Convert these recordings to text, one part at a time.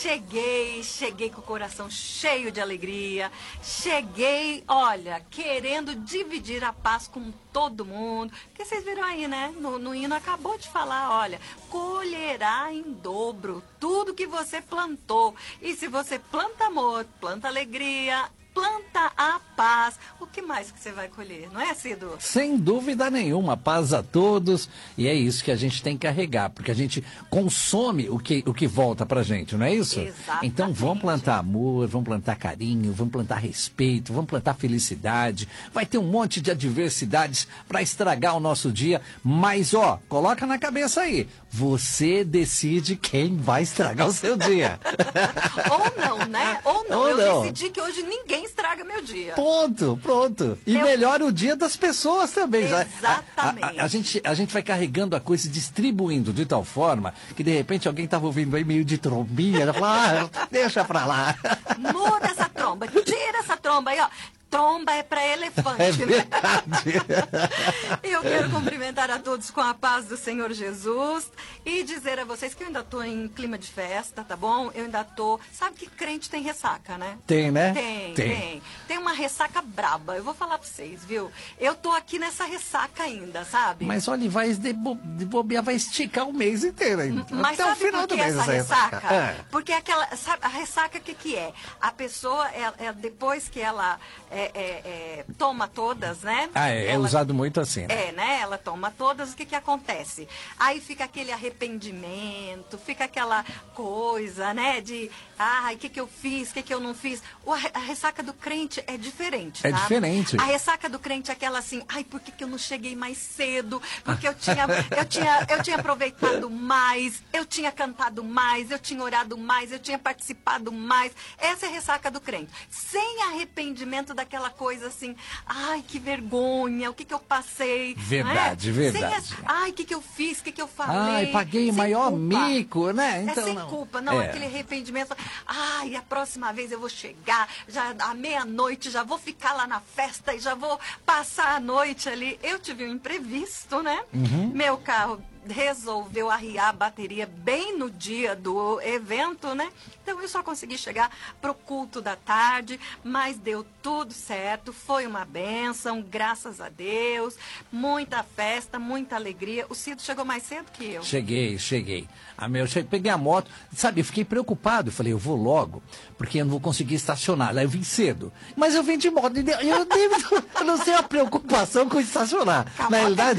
Cheguei com o coração cheio de alegria. Cheguei, olha, querendo dividir a paz com todo mundo. Porque vocês viram aí, né? No hino acabou de falar, olha, colherá em dobro tudo que você plantou. E se você planta amor, planta alegria, planta a paz, o que mais que você vai colher, não é, Cido? Sem dúvida nenhuma, paz a todos, e é isso que a gente tem que carregar, porque a gente consome o que volta pra gente, não é isso? Exatamente. Então vamos plantar amor, vamos plantar carinho, vamos plantar respeito, vamos plantar felicidade, vai ter um monte de adversidades para estragar o nosso dia, mas ó, coloca na cabeça aí, você decide quem vai estragar o seu dia. Ou não, né? Ou não, Ou eu não. decidi que hoje ninguém estraga meu dia. Pronto. E melhora o dia das pessoas também. Exatamente. A gente vai carregando a coisa e distribuindo de tal forma que de repente alguém estava ouvindo aí meio de trombinha, ela fala, deixa pra lá. Muda essa tromba, tira essa tromba aí, ó. Tromba é para elefante, É né? verdade. Eu quero cumprimentar a todos com a paz do Senhor Jesus e dizer a vocês que eu ainda estou em clima de festa, tá bom? Eu ainda estou... Sabe que crente tem ressaca, né? Tem, né? Tem uma ressaca braba. Eu vou falar para vocês, viu? Eu tô aqui nessa ressaca ainda, sabe? Mas olha, vai de bobear, vai esticar o mês inteiro ainda. Mas até sabe o final por que do mês essa ressaca? É. Porque aquela, sabe, a ressaca que é? A pessoa, depois que ela toma todas, né? É usado muito assim, né? Né? Ela toma todas, o que acontece? Aí fica aquele arrependimento, fica aquela coisa, né? De, o que eu fiz, o que eu não fiz. A ressaca do crente é diferente, tá? É diferente. A ressaca do crente é aquela assim, por que eu não cheguei mais cedo? Porque eu tinha aproveitado mais, eu tinha cantado mais, eu tinha orado mais, eu tinha participado mais. Essa é a ressaca do crente. Sem arrependimento daquela coisa assim, que vergonha, o que eu passei. Verdade, né? verdade. O que eu fiz, o que eu falei. Paguei o maior mico, né? Então, sem culpa, não, aquele arrependimento. A próxima vez eu vou chegar, já à meia-noite, já vou ficar lá na festa e já vou passar a noite ali. Eu tive um imprevisto, né? Uhum. Meu carro resolveu arriar a bateria bem no dia do evento, né? Então eu só consegui chegar pro culto da tarde, mas deu tudo certo, foi uma bênção, graças a Deus, muita festa, muita alegria. O Cido chegou mais cedo que eu. Cheguei. Peguei a moto, sabe, eu fiquei preocupado, eu falei, eu vou logo, porque eu não vou conseguir estacionar, lá eu vim cedo, mas eu vim de moto, eu não sei a preocupação com estacionar, na realidade,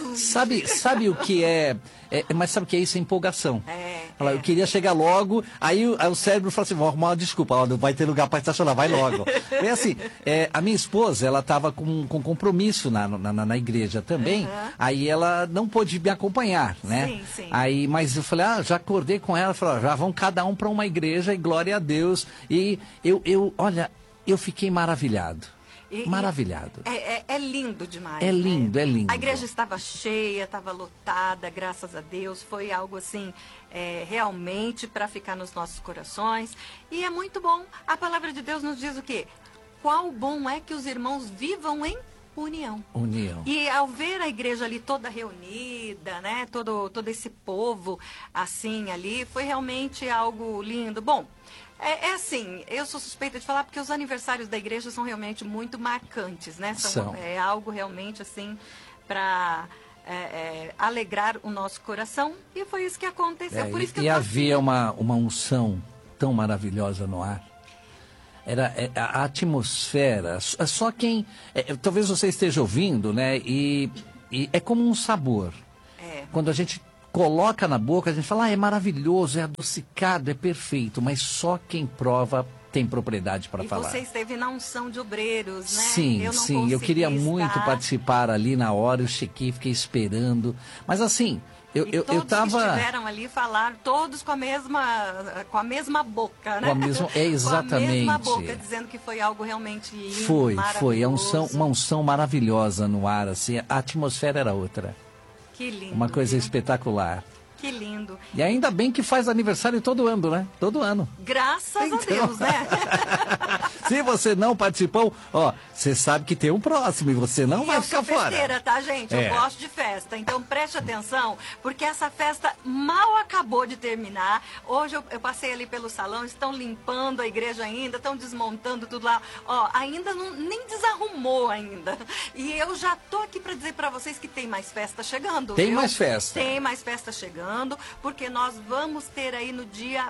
sabe o que mas sabe o que é isso? É empolgação. Eu queria chegar logo, aí o cérebro fala assim, vou arrumar uma desculpa, não vai ter lugar para estacionar, vai logo. É assim, a minha esposa, ela estava com compromisso na igreja também, aí ela não pôde me acompanhar, né? Sim. Aí, mas eu falei, já acordei com ela, falei, já vão cada um para uma igreja e glória a Deus. E olha, eu fiquei maravilhado. Maravilhado. É lindo demais. É lindo, né? é lindo. A igreja estava cheia, estava lotada, graças a Deus. Foi algo assim, realmente para ficar nos nossos corações. E é muito bom. A palavra de Deus nos diz o quê? Qual bom é que os irmãos vivam em união. E ao ver a igreja ali toda reunida, né? Todo esse povo assim ali, foi realmente algo lindo. Bom, assim, eu sou suspeita de falar porque os aniversários da igreja são realmente muito marcantes, né? É algo realmente assim para alegrar o nosso coração e foi isso que aconteceu. Por isso que havia uma unção tão maravilhosa no ar. Era a atmosfera, só quem... talvez você esteja ouvindo, né? E é como um sabor. Quando a gente coloca na boca, a gente fala, é maravilhoso, é adocicado, é perfeito, mas só quem prova tem propriedade para falar. E você esteve na unção de obreiros, né? Sim, eu queria muito participar ali na hora, eu fiquei esperando, mas assim... Eu tava... que estiveram ali falaram todos com a mesma boca, né? Exatamente. Com a mesma boca, dizendo que foi algo realmente lindo, Foi uma unção maravilhosa no ar, assim, a atmosfera era outra. Que lindo. Uma coisa espetacular. Que lindo. E ainda bem que faz aniversário todo ano, né? Todo ano. Graças a Deus, né? Se você não participou, ó, você sabe que tem um próximo e você não vai ficar fora. Eu sou festeira, tá, gente? Eu gosto de festa. Então preste atenção, porque essa festa mal acabou de terminar. Hoje eu passei ali pelo salão, estão limpando a igreja ainda, estão desmontando tudo lá. Ó, ainda nem desarrumou ainda. E eu já tô aqui para dizer para vocês que tem mais festa chegando. Tem viu? mais festa. Tem mais festa chegando, porque nós vamos ter aí no dia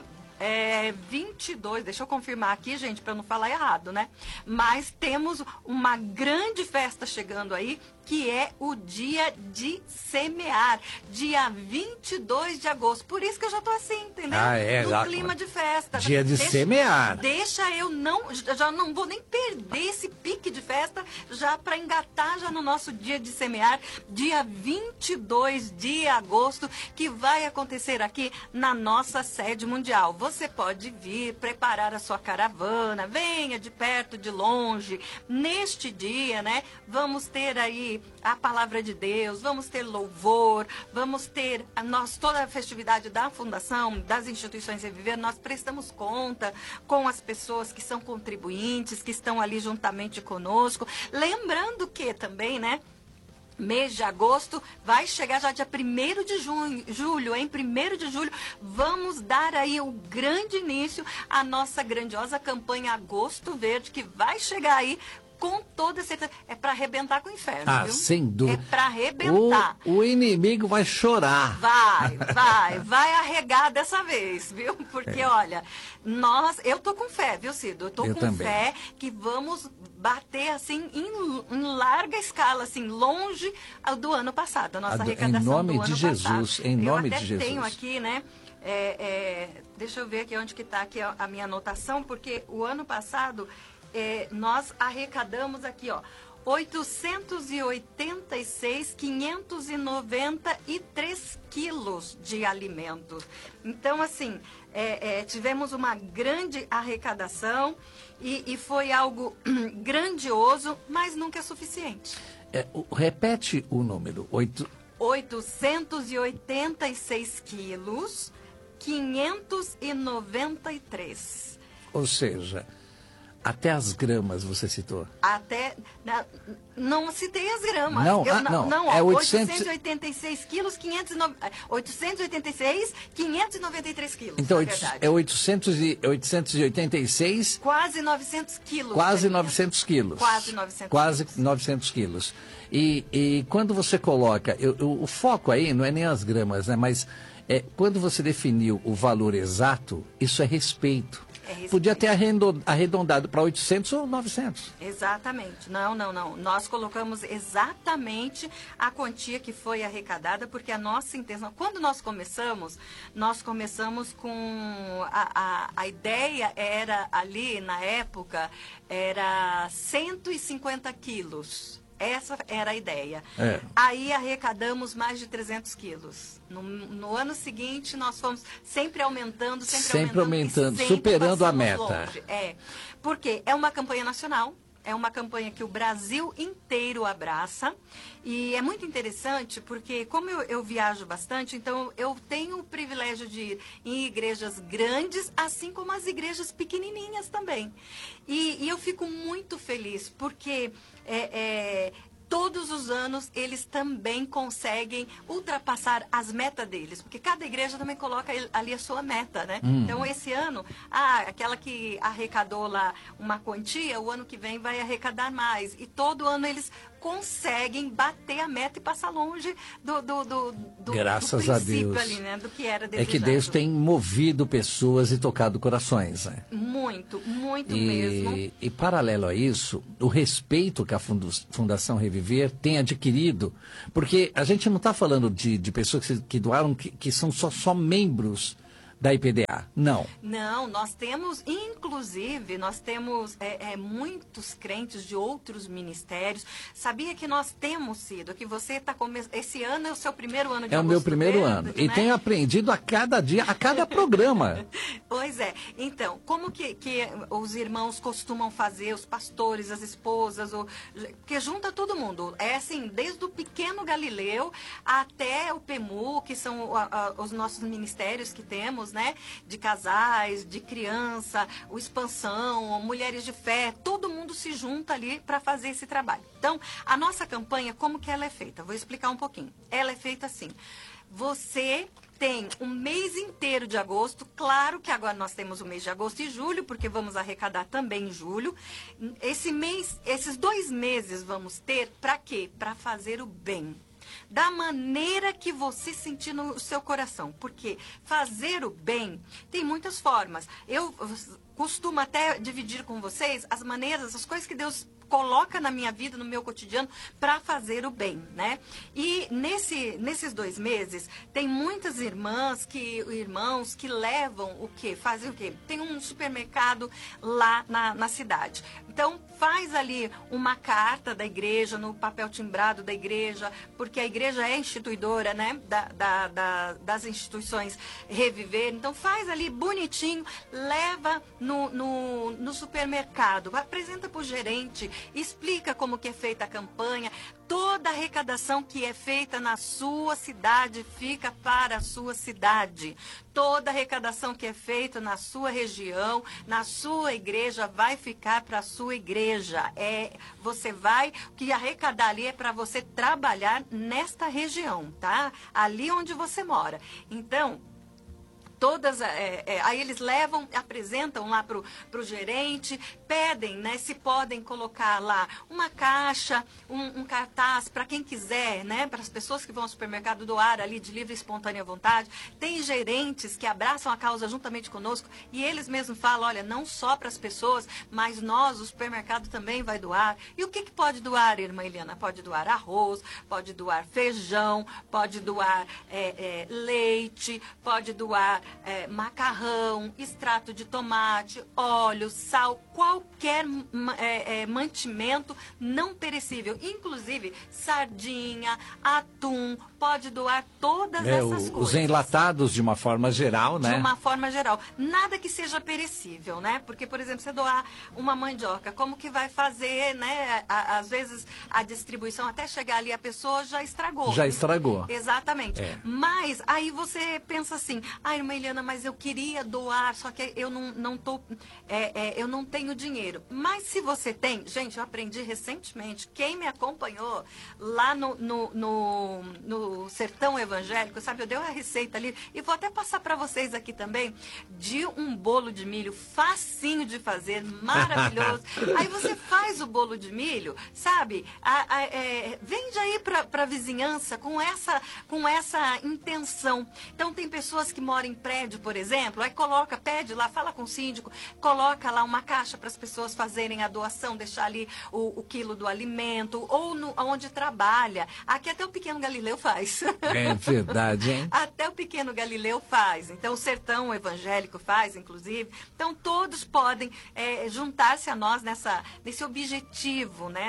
22, deixa eu confirmar aqui, gente, para não falar errado, né? Mas temos uma grande festa chegando aí, que é o dia de semear, dia 22 de agosto. Por isso que eu já tô assim, entendeu? No clima de festa. Dia de semear. Deixa eu já não vou nem perder esse pique de festa já para engatar já no nosso dia de semear, dia 22 de agosto, que vai acontecer aqui na nossa sede mundial. Você pode vir preparar a sua caravana, venha de perto, de longe. Neste dia, né, vamos ter aí a palavra de Deus, vamos ter louvor, vamos ter toda a festividade da Fundação, das instituições Reviver, nós prestamos conta com as pessoas que são contribuintes, que estão ali juntamente conosco. Lembrando que também, né, mês de agosto vai chegar já dia 1º de julho, hein? 1º de julho, vamos dar aí o grande início à nossa grandiosa campanha Agosto Verde, que vai chegar aí com toda certeza. É para arrebentar com o inferno, viu? Sem dúvida. É para arrebentar. O inimigo vai chorar. Vai arregar dessa vez, viu? Porque, olha, eu tô com fé, viu, Cido? Eu tô com também. fé que vamos bater, assim, em larga escala, assim, longe do ano passado, a nossa arrecadação em nome do ano de Jesus, passado. em nome de Eu até Jesus. tenho aqui, né, deixa eu ver aqui onde que tá aqui a minha anotação, porque o ano passado nós arrecadamos aqui, ó, 886.593 quilos de alimentos. Então, assim, tivemos uma grande arrecadação e foi algo grandioso, mas nunca é suficiente. Repete o número. 886 quilos, 593. Ou seja, até as gramas você citou. Não citei as gramas. Não, não, é 886 quilos, 593 quilos. Então, é 886... Quase 900 quilos. Quase 900 quilos. Quase 900 quilos. E quando você coloca... o foco aí não é nem as gramas, né? Mas quando você definiu o valor exato, isso é respeito. Podia ter arredondado para 800 ou 900. Exatamente. Não. Nós colocamos exatamente a quantia que foi arrecadada, porque a nossa intenção... Quando nós começamos com... A ideia era ali, na época, era 150 quilos. Essa era a ideia. Aí arrecadamos mais de 300 quilos. No ano seguinte, nós fomos sempre aumentando, sempre superando a meta. Porque é uma campanha nacional, é uma campanha que o Brasil inteiro abraça. E é muito interessante porque, como eu viajo bastante, então eu tenho o privilégio de ir em igrejas grandes, assim como as igrejas pequenininhas também. E eu fico muito feliz porque... todos os anos eles também conseguem ultrapassar as metas deles, porque cada igreja também coloca ali a sua meta, né? Então, esse ano, aquela que arrecadou lá uma quantia, o ano que vem vai arrecadar mais. E todo ano eles conseguem bater a meta e passar longe do Graças a Deus. Ali, né? Do que era desejado. É que Deus tem movido pessoas e tocado corações, né? Muito mesmo. E paralelo a isso, o respeito que a Fundação Reviver tem adquirido, porque a gente não está falando de pessoas que doaram, que são só membros da IPDA, não. Não, nós temos, inclusive, muitos crentes de outros ministérios. Sabia que nós temos, Cido, que você está começando, esse ano é o seu primeiro ano de É o meu primeiro ano, e tenho aprendido a cada dia, a cada programa. Pois é. Então, como que os irmãos costumam fazer, os pastores, as esposas, porque junta todo mundo. É assim, desde o pequeno Galileu até o PEMU, que são os nossos ministérios que temos, né? De casais, de criança, o Expansão, Mulheres de Fé, todo mundo se junta ali para fazer esse trabalho. Então, a nossa campanha, como que ela é feita? Vou explicar um pouquinho. Ela é feita assim. Você tem um mês inteiro de agosto, claro que agora nós temos o mês de agosto e julho, porque vamos arrecadar também em julho. Esses 2 meses vamos ter para quê? Para fazer o bem. Da maneira que você sentir no seu coração. Porque fazer o bem tem muitas formas. Eu costumo até dividir com vocês as maneiras, as coisas que Deus coloca na minha vida, no meu cotidiano, para fazer o bem, né? E nesses 2 meses, tem muitas irmãos que levam o quê? Fazem o quê? Tem um supermercado lá na cidade. Então, faz ali uma carta da igreja, no papel timbrado da igreja, porque a igreja é instituidora, né? Das instituições Reviver. Então, faz ali bonitinho, leva no supermercado, apresenta para o gerente, explica como que é feita a campanha. Toda arrecadação que é feita na sua cidade fica para a sua cidade. Toda arrecadação que é feita na sua região, na sua igreja, vai ficar para a sua igreja. O que arrecadar ali é para você trabalhar nesta região, tá? Ali onde você mora. Então, aí eles apresentam lá para o gerente, pedem, né, se podem colocar lá uma caixa, um cartaz para quem quiser, né, para as pessoas que vão ao supermercado doar ali de livre e espontânea vontade. Tem gerentes que abraçam a causa juntamente conosco e eles mesmos falam, olha, não só para as pessoas, mas nós, o supermercado também vai doar. E o que pode doar, irmã Eliana? Pode doar arroz, pode doar feijão, pode doar leite, pode doar macarrão, extrato de tomate, óleo, sal, qualquer mantimento não perecível, inclusive sardinha, atum, pode doar todas essas coisas. Os enlatados de uma forma geral, né? De uma forma geral. Nada que seja perecível, né? Porque, por exemplo, você doar uma mandioca, como que vai fazer, né? Às vezes a distribuição, até chegar ali, a pessoa já estragou. Já estragou. Exatamente. Mas aí você pensa assim, irmã Eliana, mas eu queria doar, só que eu eu não tenho dinheiro. Mas se você tem, gente, eu aprendi recentemente, quem me acompanhou lá no Sertão Evangélico, sabe, eu dei uma receita ali, e vou até passar para vocês aqui também, de um bolo de milho facinho de fazer, maravilhoso. Aí você faz o bolo de milho, sabe, vende aí para a vizinhança com essa intenção. Então tem pessoas que moram em prédio, por exemplo, aí pede lá, fala com o síndico, coloca lá uma caixa para as pessoas fazerem a doação, deixar ali o quilo do alimento, ou onde trabalha. Aqui até o pequeno Galileu faz. É verdade, hein? Até o pequeno Galileu faz. Então o Sertão Evangélico faz, inclusive. Então todos podem juntar-se a nós nesse objetivo, né?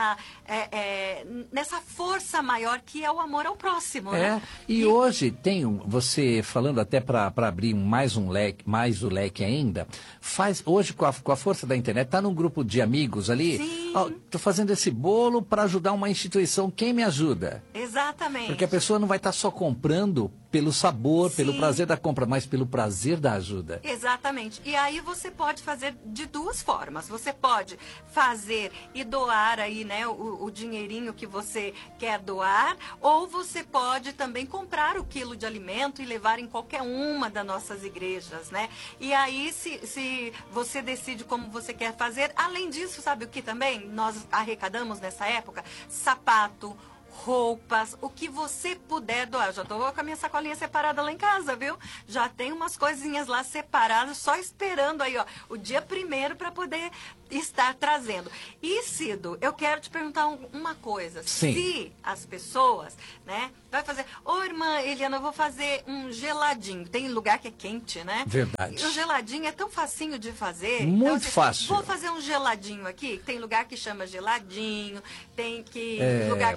Nessa força maior que é o amor ao próximo. Né? E hoje você falando até para abrir mais o leque ainda, hoje com a força da internet, tá num grupo de amigos ali, tô fazendo esse bolo para ajudar uma instituição, quem me ajuda? Exatamente. Porque a pessoa não vai estar só comprando pelo sabor, pelo prazer da compra, mas pelo prazer da ajuda. Exatamente. E aí você pode fazer de 2 formas. Você pode fazer e doar aí, né, o dinheirinho que você quer doar, ou você pode também comprar o quilo de alimento e levar em qualquer uma das nossas igrejas, né? E aí, se você decide como você quer fazer, além disso, sabe o que também nós arrecadamos nessa época? Sapato, roupas, o que você puder doar. Já estou com a minha sacolinha separada lá em casa, viu? Já tem umas coisinhas lá separadas, só esperando aí, ó, o dia 1º para poder estar trazendo. E, Cido, eu quero te perguntar uma coisa. Sim. Se as pessoas, né, vai fazer, irmã Eliana, eu vou fazer um geladinho. Tem lugar que é quente, né? Verdade. E o geladinho é tão facinho de fazer. Muito então, assim, fácil. Vou fazer um geladinho aqui. Tem lugar que chama geladinho, tem lugar que chama churrasco.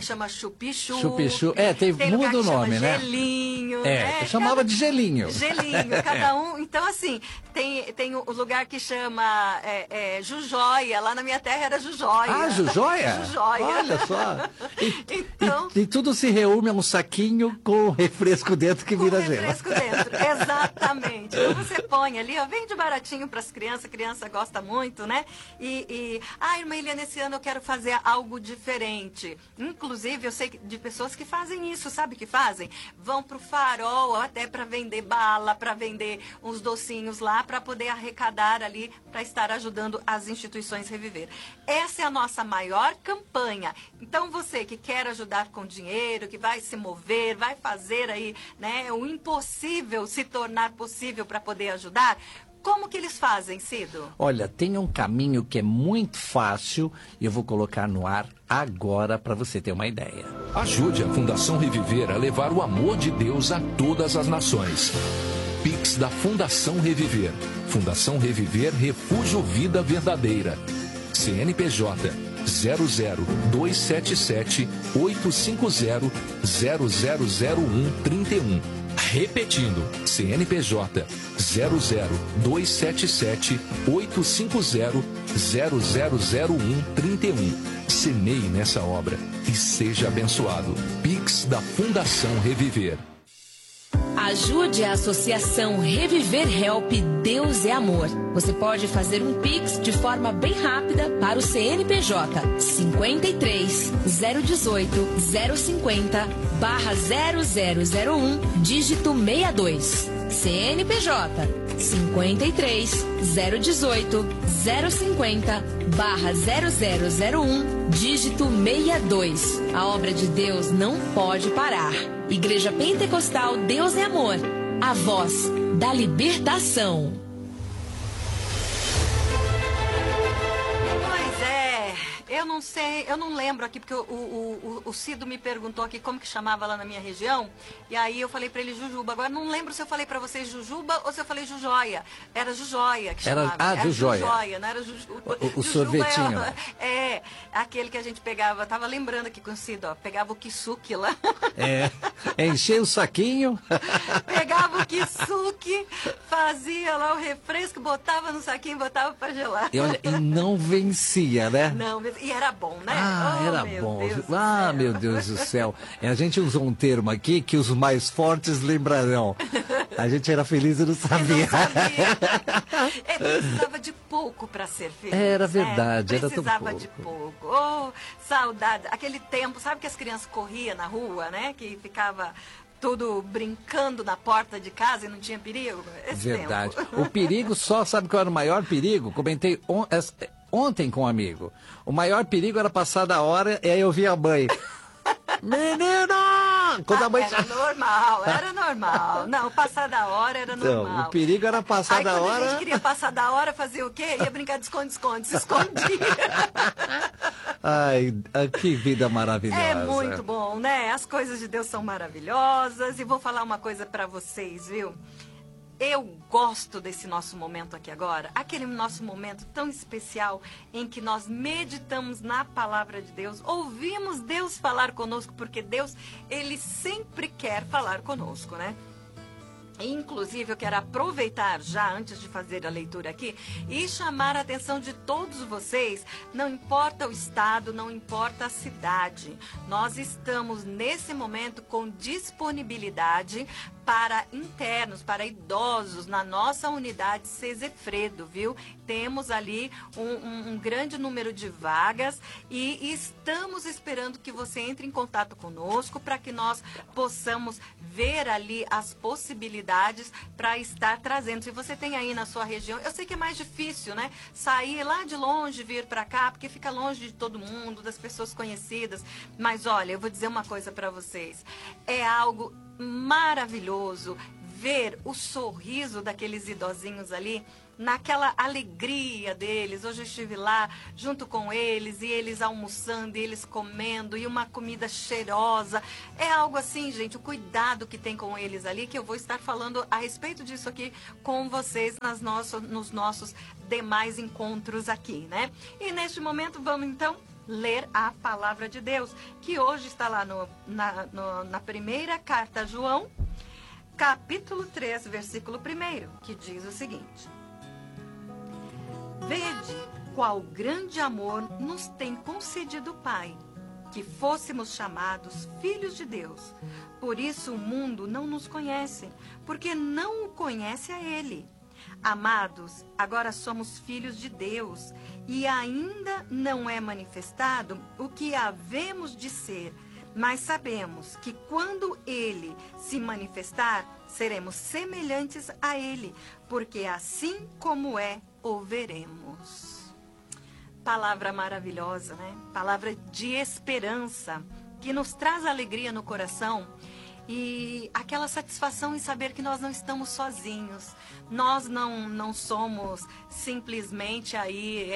chupichu. Chupichu. Tem lugar muda que o chama nome, né? gelinho. Eu chamava de gelinho. Gelinho, cada um. Então, assim, tem o lugar que chama Jujóia. Lá na minha terra era Jujóia. Ah, Jujóia? Jujóia. Olha só. Então, E tudo se reúne a um saquinho com refresco dentro que vira gelo. refresco dentro, exatamente. Então você põe ali, ó, vende baratinho para as crianças, a criança gosta muito, né? Irmã Eliane, esse ano eu quero fazer algo diferente. Inclusive, eu sei de pessoas que fazem isso, sabe o que fazem? Vão pro Farol até para vender bala, para vender uns docinhos lá, para poder arrecadar ali, para estar ajudando as instituições Reviver. Essa é a nossa maior campanha. Então, você que quer ajudar com dinheiro, que vai se mover, vai fazer aí, né, o impossível se tornar possível para poder ajudar, como que eles fazem, Cido? Olha, tem um caminho que é muito fácil e eu vou colocar no ar agora para você ter uma ideia. Ajude a Fundação Reviver a levar o amor de Deus a todas as nações. Pix da Fundação Reviver. Fundação Reviver Refúgio Vida Verdadeira. CNPJ 00277 850 0001 31. Repetindo, CNPJ 00277 850 0001 31. Semeie nessa obra e seja abençoado. Pix da Fundação Reviver. Ajude a Associação Reviver Help Deus é Amor. Você pode fazer um Pix de forma bem rápida para o CNPJ 53 018 050 /0001 dígito 62. CNPJ 53 018 050 /0001 dígito 62. A obra de Deus não pode parar. Igreja Pentecostal Deus é Amor, a voz da libertação. Pois é, eu não sei, eu não lembro aqui, porque o Cido me perguntou aqui como que chamava lá na minha região, e aí eu falei pra ele Jujuba. Agora não lembro se eu falei pra vocês Jujuba ou se eu falei Jujóia. Era Jujóia que chamava. Era Jujóia. Jujóia, não era Jujuba. O sorvetinho. Aquele que a gente pegava, tava lembrando aqui com o Cido, ó, pegava o kisuke lá. Enchia o saquinho. Pegava o kisuke, fazia lá o refresco, botava no saquinho, botava pra gelar. E não vencia, né? Não, e era bom, né? Era meu bom. Deus do Meu Deus do céu. A gente usou um termo aqui que os mais fortes lembrarão. A gente era feliz e não sabia. Precisava de pouco para ser feliz. Era verdade, né? era tão pouco. Precisava de pouco. Oh, saudade. Aquele tempo, sabe que as crianças corriam na rua, né? Que ficava tudo brincando na porta de casa e não tinha perigo? Verdade. Tempo. O perigo só, sabe qual era o maior perigo? Comentei ontem com um amigo. O maior perigo era passar da hora e aí eu vi a mãe. Menina! Quando a mãe... Era normal. Não, passar da hora era normal. Não, o perigo era passar da hora. Quando a gente queria passar da hora, fazer o quê? Ia brincar de esconde-esconde, se escondia. Ai, que vida maravilhosa. É muito bom, né? As coisas de Deus são maravilhosas. E vou falar uma coisa pra vocês, viu? Eu gosto desse nosso momento aqui agora, aquele nosso momento tão especial em que nós meditamos na palavra de Deus, ouvimos Deus falar conosco, porque Deus, Ele sempre quer falar conosco, né? Inclusive, eu quero aproveitar já, antes de fazer a leitura aqui, e chamar a atenção de todos vocês, não importa o estado, não importa a cidade, nós estamos nesse momento com disponibilidade para internos, para idosos, na nossa unidade Sesefredo, viu? Temos ali um grande número de vagas e estamos esperando que você entre em contato conosco para que nós possamos ver ali as possibilidades para estar trazendo. Se você tem aí na sua região, eu sei que é mais difícil, né? Sair lá de longe, vir para cá, porque fica longe de todo mundo, das pessoas conhecidas. Mas olha, eu vou dizer uma coisa para vocês. É algo maravilhoso ver o sorriso daqueles idosinhos ali, naquela alegria deles. Hoje eu estive lá junto com eles, e eles almoçando, e eles comendo, e uma comida cheirosa. É algo assim, gente, o cuidado que tem com eles ali, que eu vou estar falando a respeito disso aqui com vocês nos nossos demais encontros aqui, né? E neste momento, vamos então ler a palavra de Deus, que hoje está lá na primeira carta a João, capítulo 3, versículo 1, que diz o seguinte: Vede qual grande amor nos tem concedido o Pai, que fôssemos chamados filhos de Deus. Por isso o mundo não nos conhece, porque não o conhece a Ele. Amados, agora somos filhos de Deus, e ainda não é manifestado o que havemos de ser, mas sabemos que quando Ele se manifestar, seremos semelhantes a Ele, porque assim como é, o veremos. Palavra maravilhosa, né? Palavra de esperança, que nos traz alegria no coração e aquela satisfação em saber que nós não estamos sozinhos. Nós não somos simplesmente aí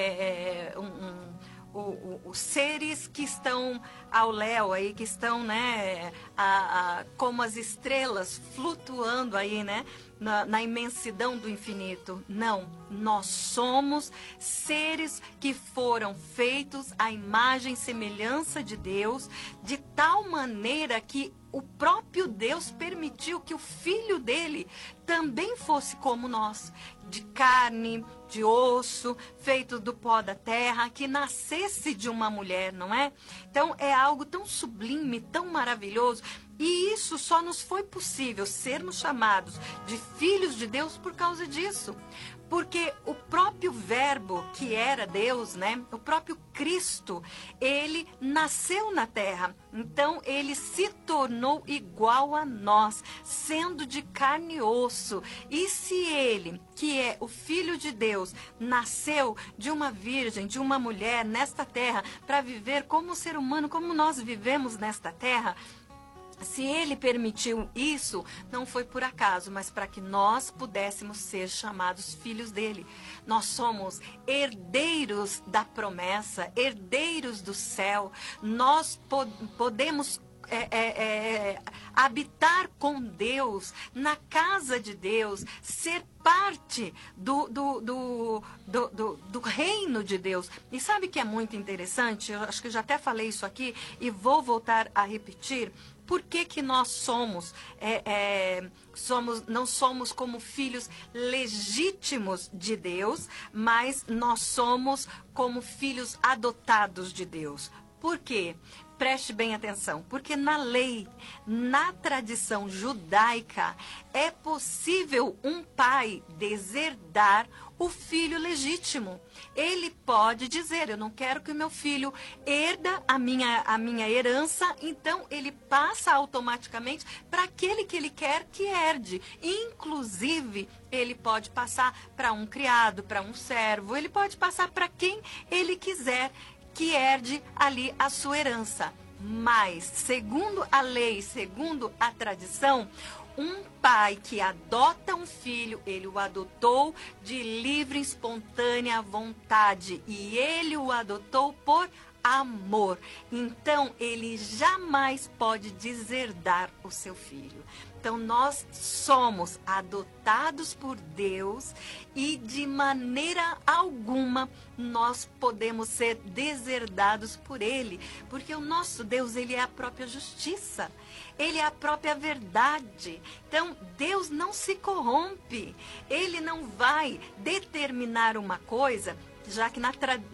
os seres que estão ao léu aí, que estão, né, como as estrelas flutuando aí, né, na imensidão do infinito. Não, nós somos seres que foram feitos à imagem e semelhança de Deus, de tal maneira que o próprio Deus permitiu que o Filho dele também fosse como nós, de carne, de osso, feito do pó da terra, que nascesse de uma mulher, não é? Então é algo tão sublime, tão maravilhoso. E isso só nos foi possível sermos chamados de filhos de Deus por causa disso. Porque o próprio Verbo, que era Deus, né? O próprio Cristo, ele nasceu na terra. Então, ele se tornou igual a nós, sendo de carne e osso. E se ele, que é o Filho de Deus, nasceu de uma virgem, de uma mulher nesta terra, para viver como ser humano, como nós vivemos nesta terra, se ele permitiu isso, não foi por acaso, mas para que nós pudéssemos ser chamados filhos dele. Nós somos herdeiros da promessa, herdeiros do céu. Nós podemos habitar com Deus, na casa de Deus, ser parte do reino de Deus. E sabe que é muito interessante? Eu acho que eu já até falei isso aqui e vou voltar a repetir. Por que nós não somos como filhos legítimos de Deus, mas nós somos como filhos adotados de Deus? Por quê? Preste bem atenção, porque na lei, na tradição judaica, é possível um pai deserdar o filho legítimo. Ele pode dizer, eu não quero que o meu filho herda a minha herança, então ele passa automaticamente para aquele que ele quer que herde. Inclusive, ele pode passar para um criado, para um servo, ele pode passar para quem ele quiser que herde ali a sua herança. Mas, segundo a lei, segundo a tradição, um pai que adota um filho, ele o adotou de livre e espontânea vontade. E ele o adotou por amor. Então, ele jamais pode deserdar o seu filho. Então, nós somos adotados por Deus e de maneira alguma nós podemos ser deserdados por Ele. Porque o nosso Deus, Ele é a própria justiça. Ele é a própria verdade. Então, Deus não se corrompe. Ele não vai determinar uma coisa, já que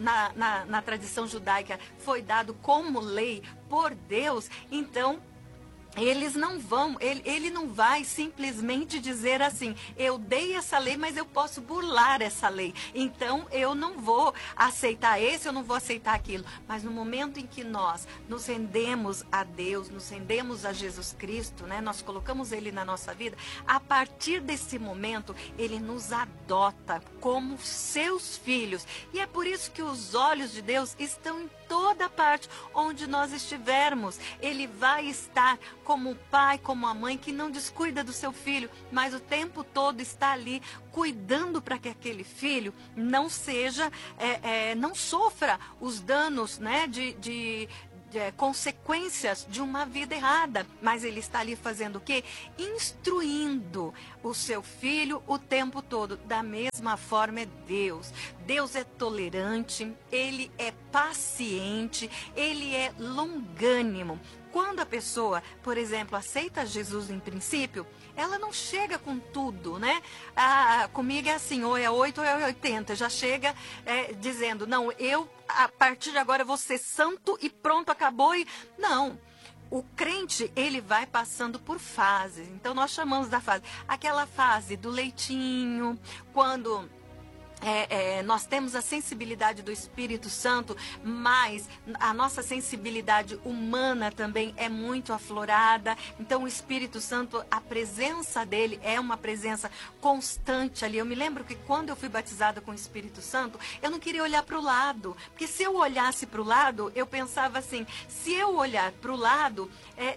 na tradição judaica foi dado como lei por Deus, então eles não vão, ele não vai simplesmente dizer assim, eu dei essa lei, mas eu posso burlar essa lei. Então, eu não vou aceitar esse, eu não vou aceitar aquilo. Mas no momento em que nós nos rendemos a Deus, nos rendemos a Jesus Cristo, né? Nós colocamos Ele na nossa vida, a partir desse momento, Ele nos adota como seus filhos. E é por isso que os olhos de Deus estão em toda parte onde nós estivermos. Ele vai estar como o pai, como a mãe que não descuida do seu filho, mas o tempo todo está ali cuidando para que aquele filho não seja, não sofra os danos, né, de consequências de uma vida errada. Mas ele está ali fazendo o quê? Instruindo o seu filho o tempo todo. Da mesma forma é Deus. Deus é tolerante, Ele é paciente, Ele é longânimo. Quando a pessoa, por exemplo, aceita Jesus em princípio, ela não chega com tudo, né? Comigo é assim, ou é 8 ou é 80. Já chega dizendo, não, eu a partir de agora vou ser santo e pronto, acabou. Não. O crente, ele vai passando por fases. Então, nós chamamos da fase, aquela fase do leitinho, quando... nós temos a sensibilidade do Espírito Santo, mas a nossa sensibilidade humana também é muito aflorada. Então o Espírito Santo, a presença dele é uma presença constante ali. Eu me lembro que quando eu fui batizada com o Espírito Santo, eu não queria olhar para o lado, porque se eu olhasse para o lado, eu pensava assim, se eu olhar para o lado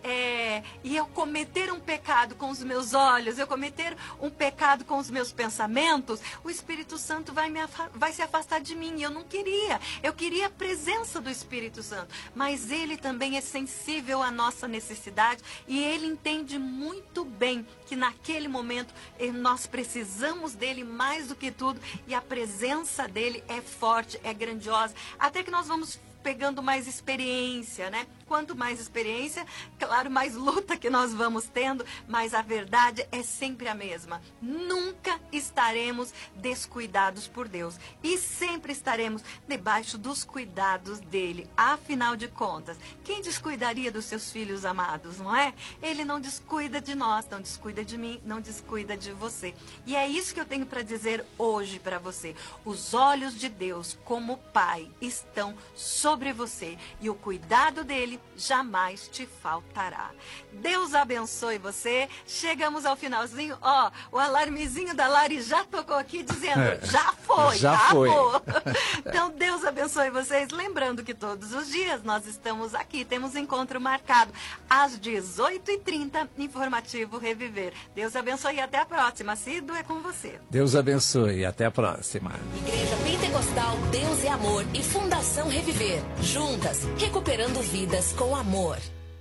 e eu cometer um pecado com os meus olhos, eu cometer um pecado com os meus pensamentos, o Espírito Santo vai se afastar de mim. Eu não queria. Eu queria a presença do Espírito Santo. Mas ele também é sensível à nossa necessidade e ele entende muito bem que naquele momento nós precisamos dele mais do que tudo e a presença dele é forte, é grandiosa. Até que nós vamos pegando mais experiência, né? Quanto mais experiência, claro, mais luta que nós vamos tendo, mas a verdade é sempre a mesma. Nunca estaremos descuidados por Deus e sempre estaremos debaixo dos cuidados dele. Afinal de contas, quem descuidaria dos seus filhos amados, não é? Ele não descuida de nós, não descuida de mim, não descuida de você. E é isso que eu tenho para dizer hoje para você. Os olhos de Deus, como Pai, estão sobre você e o cuidado dele jamais te faltará. Deus abençoe você. Chegamos ao finalzinho. O alarmezinho da Lari já tocou aqui dizendo, já foi, acabou. Então Deus abençoe vocês. Lembrando que todos os dias nós estamos aqui, temos encontro marcado às 18h30, informativo Reviver. Deus abençoe e até a próxima. Cido, é com você. Deus abençoe e até a próxima. Igreja Pentecostal Deus é Amor e Fundação Reviver. Juntas, recuperando vidas com amor.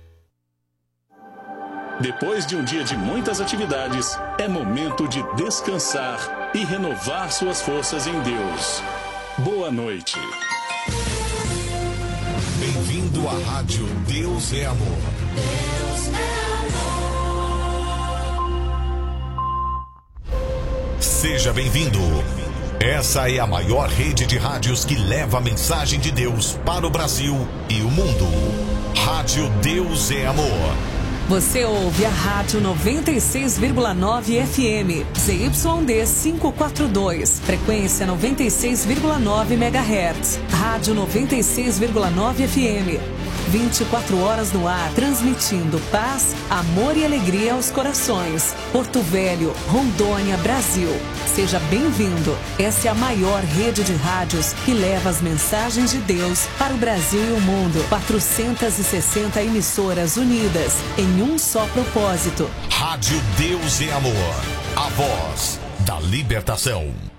Depois de um dia de muitas atividades, é momento de descansar e renovar suas forças em Deus. Boa noite. Bem-vindo à Rádio Deus é Amor. Deus é amor. Seja bem-vindo. Essa é a maior rede de rádios que leva a mensagem de Deus para o Brasil e o mundo. Rádio Deus é Amor. Você ouve a Rádio 96,9 FM, ZYD 542, frequência 96,9 MHz. Rádio 96,9 FM. 24 horas no ar, transmitindo paz, amor e alegria aos corações. Porto Velho, Rondônia, Brasil. Seja bem-vindo. Essa é a maior rede de rádios que leva as mensagens de Deus para o Brasil e o mundo. 460 emissoras unidas em um só propósito. Rádio Deus é Amor. A voz da libertação.